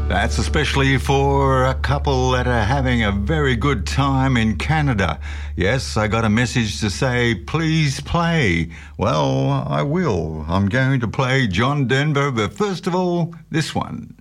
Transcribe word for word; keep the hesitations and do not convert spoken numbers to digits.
That's especially for a couple that are having a very good time in Canada. Yes, I got a message to say, please play. Well, I will. I'm going to play John Denver, but first of all, this one.